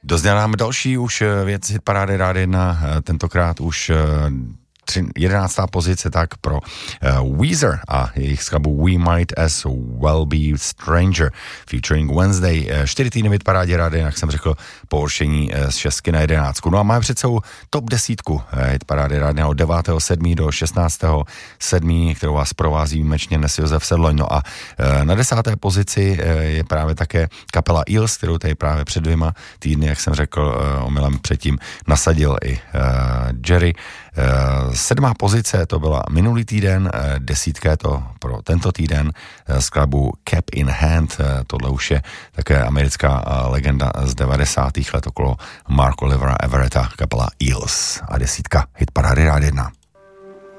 Dozněla nám další už věc hitparády Rádia 1, tentokrát už 11. pozice tak pro Weezer a jejich skladbu We Might As Well Be Stranger featuring Wednesday. 4 týdny v hitparádě Rádia, jak jsem řekl, po určení z 6 na 11. No a máme před sebou top 10 hitparády Rádia od 9.7. do 16.7., kterou vás provází výjimečně dnes Josef Sedloň. No a na 10. pozici je právě také kapela Eels, kterou tady právě před 2 týdny, jak jsem řekl, omylem předtím nasadil i Jerry. 7. pozice to byla minulý týden, 10. je to pro tento týden, skladbu Cap in Hand, tohle už je také americká legenda z 90. let okolo Mark Olivera Everetta, kapela Eels a 10. hitparády Rádia 1.